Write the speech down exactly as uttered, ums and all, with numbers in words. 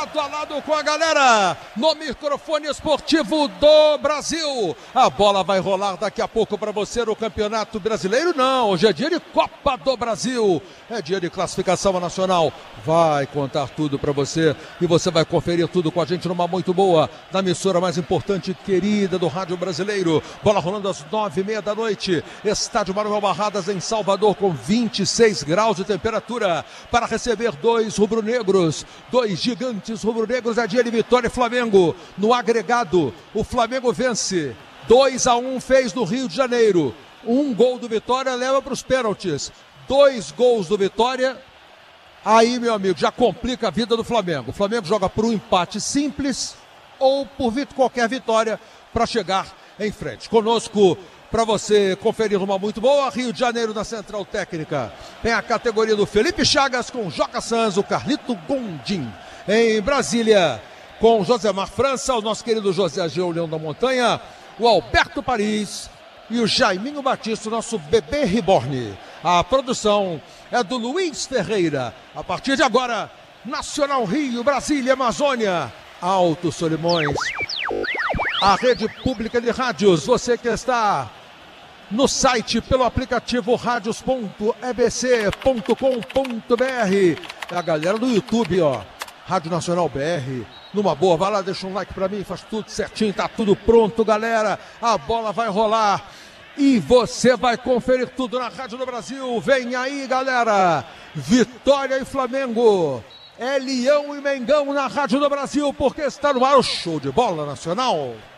lado a lado com a galera, no microfone esportivo do Brasil. A bola vai rolar daqui a pouco para você no Campeonato Brasileiro. Não, hoje é dia de Copa do Brasil, é dia de classificação nacional. Vai contar tudo para você e você vai conferir tudo com a gente numa muito boa, na emissora mais importante e querida do rádio brasileiro. Bola rolando às nove e meia da noite, estádio Manuel Barradas em Salvador, com vinte e seis graus de temperatura, para receber dois rubro-negros, dois gigantes rubro-negros. É dia de Vitória e Flamengo. No agregado, o Flamengo vence dois a um, fez no Rio de Janeiro. Um gol do Vitória leva para os pênaltis. Dois gols do Vitória, aí, meu amigo, já complica a vida do Flamengo. O Flamengo joga por um empate simples ou por qualquer vitória para chegar em frente. Conosco, para você conferir uma muito boa, Rio de Janeiro na Central Técnica, tem a categoria do Felipe Chagas com Joca Sanz, o Carlito Gondim. Em Brasília, com Josemar França, o nosso querido José Ageu Leão da Montanha, o Alberto Paris e o Jaiminho Batista, o nosso bebê reborn. A produção é do Luiz Ferreira. A partir de agora, Nacional Rio, Brasília, Amazônia, Alto Solimões, a rede pública de rádios. Você que está no site pelo aplicativo radios ponto e b c ponto com ponto b r. É a galera do YouTube, ó, Rádio Nacional B R. Numa boa, vai lá, deixa um like pra mim, faz tudo certinho, tá tudo pronto, galera. A bola vai rolar e você vai conferir tudo na Rádio do Brasil. Vem aí, galera, Vitória e Flamengo, é Leão e Mengão na Rádio do Brasil, porque está no ar o show de bola nacional.